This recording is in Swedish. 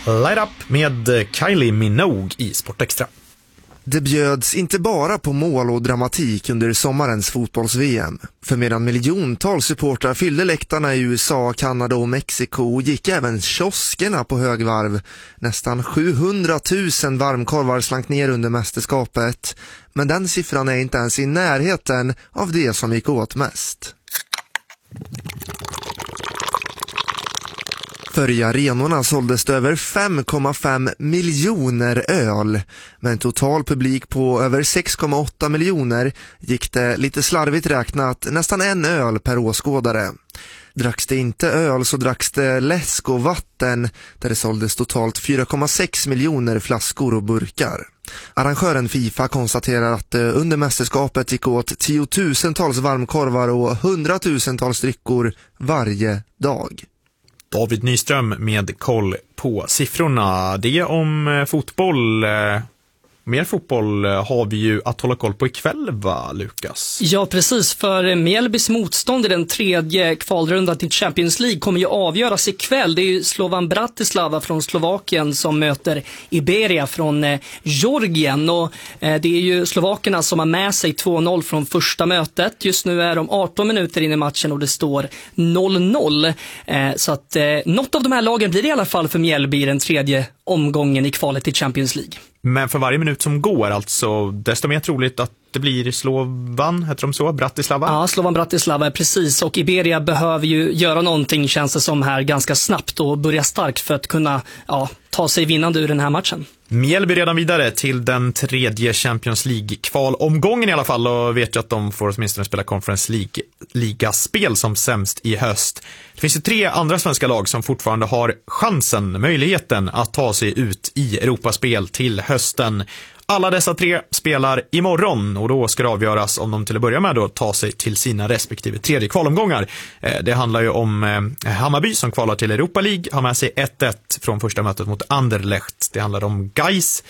Light Up med Kylie Minogue i Sportextra. Det bjöds inte bara på mål och dramatik under sommarens fotbolls-VM. För medan miljontals supportrar fyllde läktarna i USA, Kanada och Mexiko gick även kioskerna på högvarv. Nästan 700 000 varmkorvar slank ner under mästerskapet. Men den siffran är inte ens i närheten av det som gick åt mest. För i arenorna såldes det över 5,5 miljoner öl. Med en total publik på över 6,8 miljoner gick det lite slarvigt räknat nästan en öl per åskådare. Dracks det inte öl så dracks det läsk och vatten där det såldes totalt 4,6 miljoner flaskor och burkar. Arrangören FIFA konstaterar att under mästerskapet gick åt 10-tusentals varmkorvar och 100-tusentals dryckor varje dag. David Nyström med koll på siffrorna. Det om fotboll. Mer fotboll har vi ju att hålla koll på ikväll, va, Lukas? Ja, precis. För Mjällbys motstånd i den tredje kvalrundan till Champions League kommer ju avgöras ikväll. Det är ju Slovan Bratislava från Slovakien som möter Iberia från Georgien. Och det är ju slovakerna som har med sig 2-0 från första mötet. Just nu är de 18 minuter in i matchen och det står 0-0. Så att något av de här lagen blir det i alla fall för Mjällby i den tredje omgången i kvalet till Champions League. Men för varje minut som går, alltså, desto mer troligt att det blir Slovan, heter de så? Bratislava? Ja, Slovan Bratislava, precis. Och Iberia behöver ju göra någonting, känns det som här, ganska snabbt och börja starkt för att kunna ta sig vinnande ur den här matchen. Mjällby redan vidare till den tredje Champions League-kvalomgången i alla fall, och vet ju att de får åtminstone spela Conference League-ligaspel som sämst i höst. Det finns ju 3 andra svenska lag som fortfarande har chansen, möjligheten att ta sig ut i Europaspel till hösten. Alla dessa 3 spelar imorgon och då ska det avgöras om de till att börja med då tar sig till sina respektive tredje kvalomgångar. Det handlar ju om Hammarby som kvalar till Europa League, har med sig 1-1 från första mötet mot Anderlecht. Det handlar om Gais